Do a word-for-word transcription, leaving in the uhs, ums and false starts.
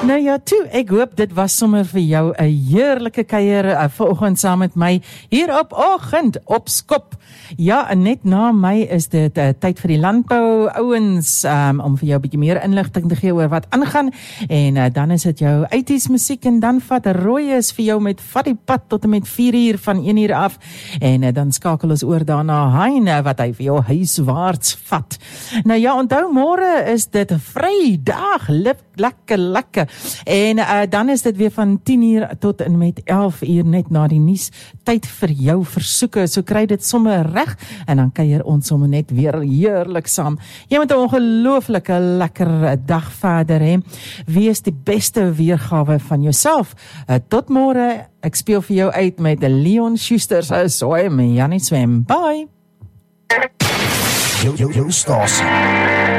Nou ja, toe, ek hoop dit was sommer vir jou 'n heerlike kuier uh, vanoggend saam met my hier op Oggend op Skop. Ja, en net na my is dit uh, tyd vir die landbou ouens um, om vir jou 'n bietjie meer inligting te gee oor wat aangaan en uh, dan is dit jou eighties musiek en dan vat Rooies vir jou met vat die pad tot en met vier uur van een uur af en uh, dan skakel ons oor daarna Heine wat hy vir jou huiswaarts vat. Nou ja, onthou môre is dit Vrydag, lip, lekker lekker. En uh, dan is dit weer van tien uur tot en met elf uur net na die nuus. Tyd vir jou versoeke. So kry dit sommer reg en dan kuier ons sommer net weer heerlik saam. Jy moet 'n ongelooflike lekker dag verder hê. Wees die beste weergawe van jouself. Uh, tot môre. Ek speel vir jou uit met Leon Schuster se Swem, Jannie Swem. Bye. Jou, jou, jou stasie.